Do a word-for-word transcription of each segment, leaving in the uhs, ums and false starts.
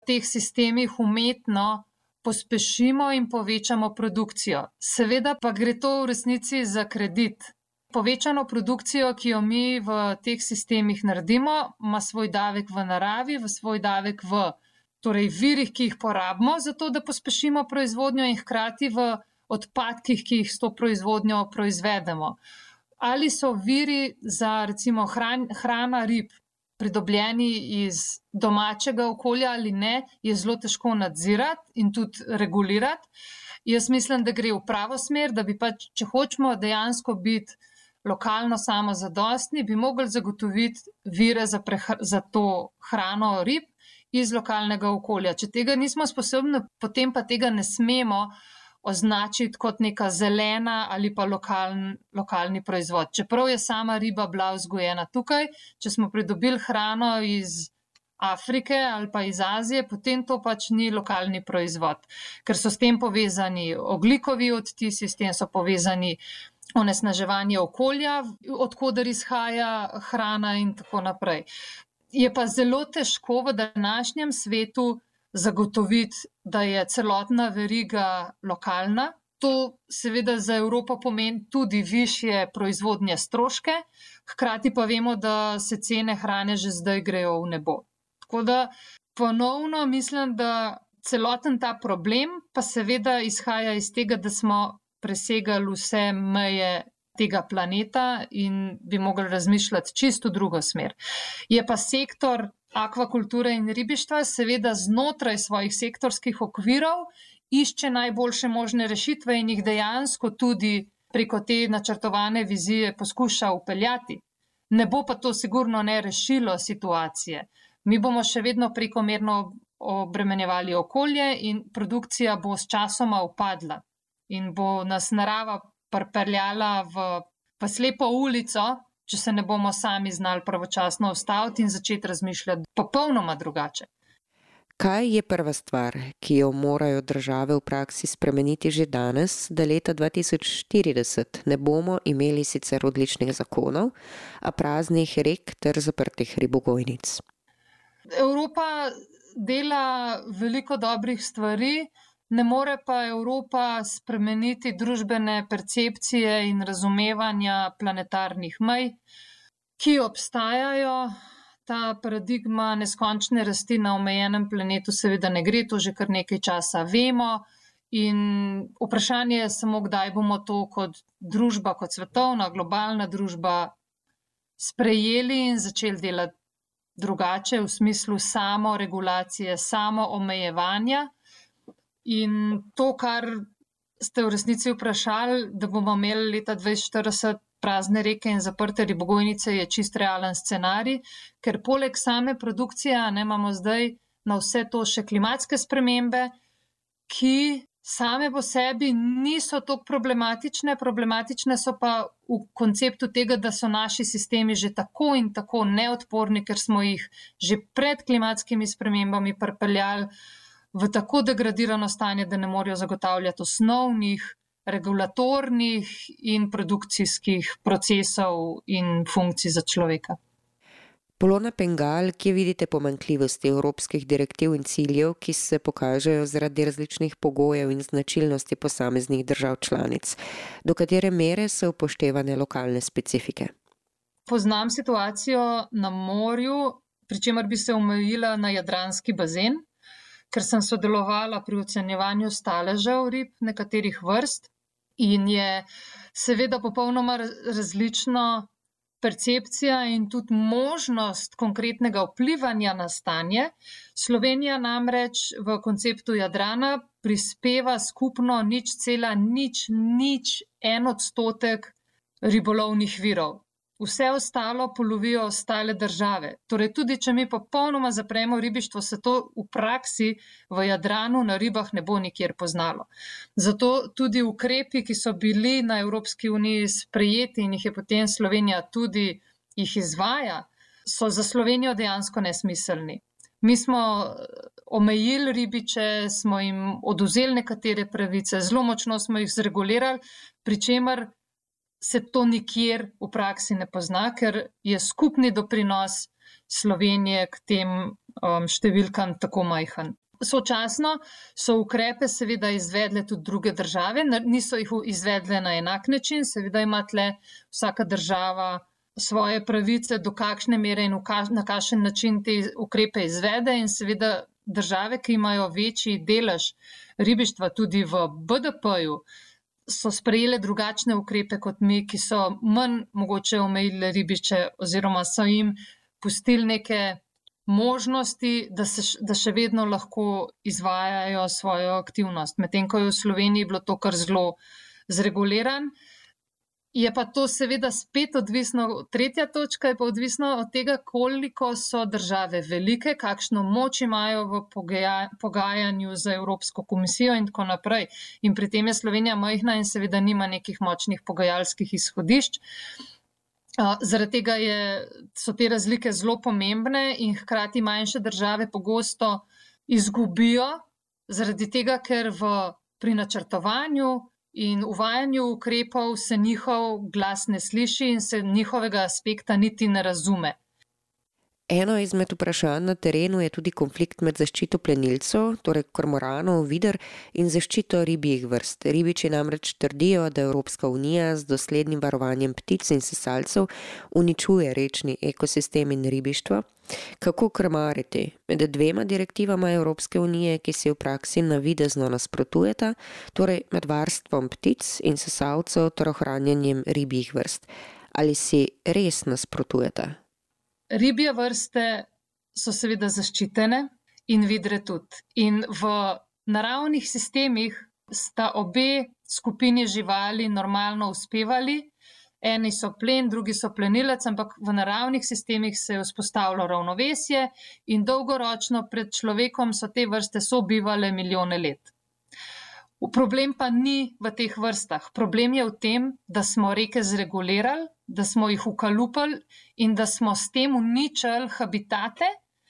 teh sistemih umetno pospešimo in povečamo produkcijo. Seveda pa gre to v resnici za kredit. Povečano produkcijo, ki jo mi v teh sistemih naredimo, ima svoj davek v naravi, v svoj davek v torej virih, ki jih porabimo, zato da pospešimo proizvodnjo in hkrati v odpadkih, ki jih s to proizvodnjo proizvedemo. Ali so viri za recimo hran, hrana rib pridobljeni iz domačega okolja ali ne, je zelo težko nadzirati in tudi regulirati. Jaz mislim, da gre v pravo smer, da bi pač, če hočemo dejansko biti lokalno samozadostni, bi mogli zagotoviti vire za, prehr- za to hrano rib iz lokalnega okolja. Če tega nismo sposobni, potem pa tega ne smemo označiti kot neka zelena ali pa lokaln, lokalni proizvod. Čeprav je sama riba bila vzgojena tukaj, če smo pridobili hrano iz Afrike ali pa iz Azije, potem to pač ni lokalni proizvod, ker so s tem povezani ogljikovi odtisi, s tem so povezani onesnaževanje okolja, odkoder izhaja hrana in tako naprej. Je pa zelo težko v današnjem svetu zagotoviti, da je celotna veriga lokalna. To seveda za Evropo pomeni tudi višje proizvodnje stroške, hkrati pa vemo, da se cene hrane že zdaj grejo v nebo. Tako da ponovno mislim, da celoten ta problem pa seveda izhaja iz tega, da smo presegali vse meje tega planeta in bi mogli razmišljati čisto drugo smer. Je pa sektor akvakulture in ribištva seveda znotraj svojih sektorskih okvirov išče najboljše možne rešitve in jih dejansko tudi preko te načrtovane vizije poskuša upeljati. Ne bo pa to sigurno ne rešilo situacije. Mi bomo še vedno prekomerno obremenjevali okolje in produkcija bo s časoma upadla in bo nas narava pripeljala v, v slepo ulico, če se ne bomo sami znali pravočasno ustaviti in začeti razmišljati popolnoma drugače. Kaj je prva stvar, ki jo morajo države v praksi spremeniti že danes, da leta dva tisoč štirideset ne bomo imeli sicer odličnih zakonov, a praznih rek ter zaprtih ribogojnic? Evropa dela veliko dobrih stvari, ne more pa Evropa spremeniti družbene percepcije in razumevanja planetarnih mej, ki obstajajo. Ta paradigma neskončne rasti na omejenem planetu seveda ne gre, to že kar nekaj časa vemo in vprašanje je samo, kdaj bomo to kot družba, kot svetovna, globalna družba sprejeli in začeli delati drugače v smislu samoregulacije, samoomejevanja. In to, kar ste v resnici vprašali, da bomo imeli leta dvajset štirideset prazne reke in zaprte ribogojnice, je čist realen scenarij, ker poleg same produkcije ne imamo zdaj na vse to še klimatske spremembe, ki same po sebi niso tako problematične, problematične so pa v konceptu tega, da so naši sistemi že tako in tako neodporni, ker smo jih že pred klimatskimi spremembami pripeljali v tako degradirano stanje, da ne morejo zagotavljati osnovnih regulatornih in produkcijskih procesov in funkcij za človeka. Polona Pengal, kje vidite pomanjkljivosti evropskih direktiv in ciljev, ki se pokažejo zaradi različnih pogojev in značilnosti posameznih držav članic? Do katere mere so upoštevane lokalne specifike? Poznam situacijo na morju, pri čemer bi se omejila na jadranski bazen, ker sem sodelovala pri ocenjevanju staležev rib nekaterih vrst in je seveda popolnoma različna percepcija in tudi možnost konkretnega vplivanja na stanje. Slovenija namreč v konceptu Jadrana prispeva skupno nič cela nič nič en odstotek ribolovnih virov. Vse ostalo polovijo ostale države. Torej tudi, če mi popolnoma zapremo ribištvo, se to v praksi v Jadranu na ribah ne bo nikjer poznalo. Zato tudi ukrepi, ki so bili na Evropski uniji sprejeti in jih je potem Slovenija tudi jih izvaja, so za Slovenijo dejansko nesmiselni. Mi smo omejili ribiče, smo jim odvzeli nekatere pravice, zelo močno smo jih zregulirali, pri čemer se to nikjer v praksi ne pozna, ker je skupni doprinos Slovenije k tem um, številkam tako majhen. Sočasno so ukrepe seveda izvedle tudi druge države, niso jih izvedle na enak način, seveda ima tle vsaka država svoje pravice, do kakšne mere in na kakšen način te ukrepe izvede, in seveda države, ki imajo večji delež ribištva tudi v B D P-ju, so sprejele drugačne ukrepe kot mi, ki so manj mogoče omejile ribiče oziroma so jim pustili neke možnosti, da, se, da še vedno lahko izvajajo svojo aktivnost. Medtem ko je v Sloveniji bilo to kar zelo zreguliran. Je pa to seveda spet odvisno, tretja točka je pa odvisno od tega, koliko so države velike, kakšno moč imajo v pogajanju z Evropsko komisijo in tako naprej. In pri tem je Slovenija majhna in seveda nima nekih močnih pogajalskih izhodišč. Zaradi tega je, so te razlike zelo pomembne in hkrati manjše države pogosto izgubijo, zaradi tega, ker v, pri načrtovanju in uvajanju ukrepov se njihov glas ne sliši in se njihovega aspekta niti ne razume. Eno izmed vprašanj na terenu je tudi konflikt med zaščito plenilcev, torej kormoranov, vider, in zaščito ribjih vrst. Ribiči namreč trdijo, da Evropska unija z doslednim varovanjem ptic in sesalcev uničuje rečni ekosistem in ribištvo. Kako krmariti med dvema direktivama Evropske unije, ki se v praksi navidezno nasprotujeta, torej med varstvom ptic in sesalcev ter ohranjanjem ribjih vrst? Ali si res nasprotujeta? Ribje vrste so seveda zaščitene in vidre tudi. In v naravnih sistemih sta obe skupini živali normalno uspevali. Eni so plen, drugi so plenilec, ampak v naravnih sistemih se je vzpostavilo ravnovesje in dolgoročno pred človekom so te vrste sobivale milijone let. Problem pa ni v teh vrstah. Problem je v tem, da smo reke zregulirali, da smo jih ukalupali in da smo s tem uničili habitate,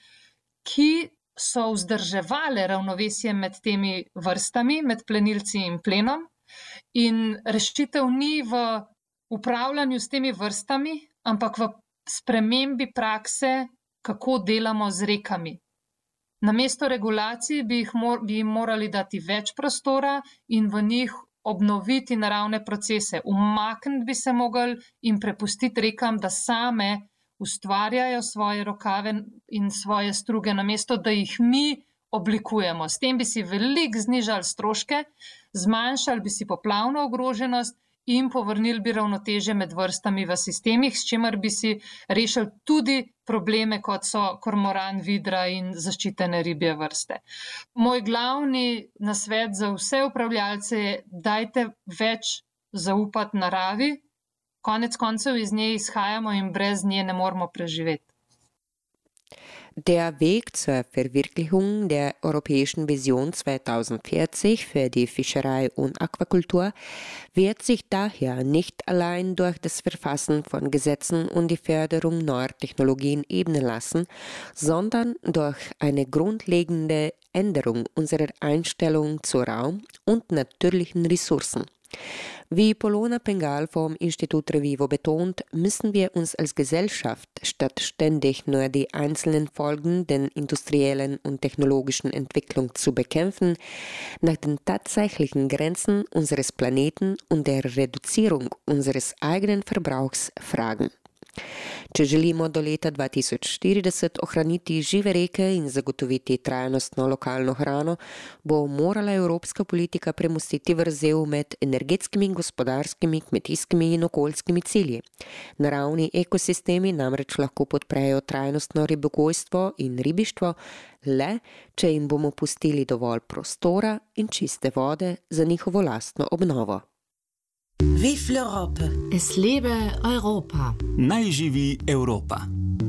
ki so vzdrževale ravnovesje med temi vrstami, med plenilci in plenom. In rešitev ni v upravljanju s temi vrstami, ampak v spremembi prakse, kako delamo z rekami. Namesto regulacij bi jih mor, bi jim morali dati več prostora in v njih obnoviti naravne procese. Umakniti bi se mogli in prepustiti rekam, da same ustvarjajo svoje rokave in svoje struge, namesto da jih mi oblikujemo. S tem bi si veliko znižali stroške, zmanjšali bi si poplavno ogroženost in povrnili bi ravnotežje med vrstami v sistemih, s čimer bi si rešili tudi probleme, kot so kormoran, vidra in zaščitene ribje vrste. Moj glavni nasvet za vse upravljalce je, dajte več zaupati naravi, konec koncev iz nje izhajamo in brez nje ne moremo preživeti. Der Weg zur Verwirklichung der europäischen Vision zweitausendvierzig für die Fischerei und Aquakultur wird sich daher nicht allein durch das Verfassen von Gesetzen und die Förderung neuer Technologien ebnen lassen, sondern durch eine grundlegende Änderung unserer Einstellung zu Raum und natürlichen Ressourcen. Wie Polona Pengal vom Institut Revivo betont, müssen wir uns als Gesellschaft, statt ständig nur die einzelnen Folgen der industriellen und technologischen Entwicklung zu bekämpfen, nach den tatsächlichen Grenzen unseres Planeten und der Reduzierung unseres eigenen Verbrauchs fragen. Če želimo do leta dva tisoč štirideset ohraniti žive reke in zagotoviti trajnostno lokalno hrano, bo morala evropska politika premostiti vrzel med energetskimi, gospodarskimi, kmetijskimi in okoljskimi cilji. Naravni ekosistemi namreč lahko podprejo trajnostno ribogojstvo in ribištvo, le če jim bomo pustili dovolj prostora in čiste vode za njihovo lastno obnovo. Vive l'Europe! Es lebe Europa! Naj živi Evropa!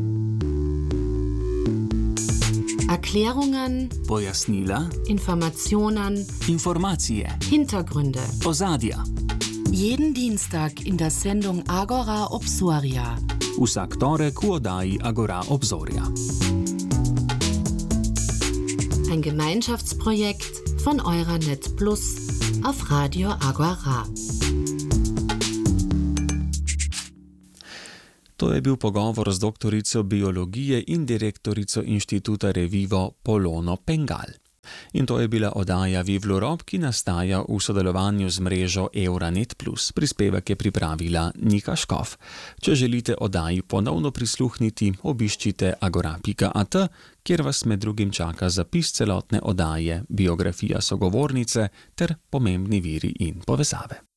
Erklärungen, Pojasnila, Informationen, Informacije, Hintergründe, ozadja. Jeden Dienstag in der Sendung Agora Obzorja. Vsak torek v oddaji Agora Obzorja. Ein Gemeinschaftsprojekt von Euranet Plus auf Radio Agora. To je bil pogovor z doktorico biologije in direktorico inštituta Revivo Polono Pengal. In to je bila oddaja Vivlorob, ki nastaja v sodelovanju z mrežo Euranet plus. Prispevek je pripravila Nika Škof. Če želite oddaji ponovno prisluhniti, obiščite agora pika at, kjer vas med drugim čaka zapis celotne oddaje, biografija sogovornice ter pomembni viri in povezave.